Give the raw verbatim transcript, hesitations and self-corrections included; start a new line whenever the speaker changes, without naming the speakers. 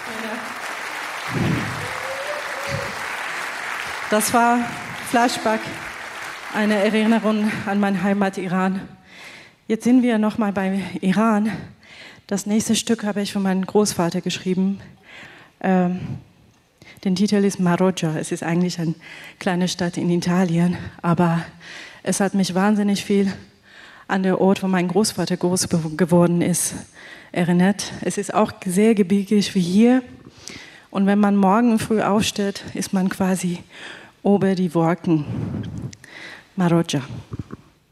Das war Flashback, eine Erinnerung an mein Heimat Iran. Jetzt sind wir nochmal bei Iran. Das nächste Stück habe ich von meinem Großvater geschrieben. Ähm, den Titel ist Marojja. Es ist eigentlich eine kleine Stadt in Italien, aber es hat mich wahnsinnig viel an den Ort, wo mein Großvater groß geworden ist, erinnert. Es ist auch sehr gebirgig wie hier. Und wenn man morgen früh aufsteht, ist man quasi über die Wolken. Marojja.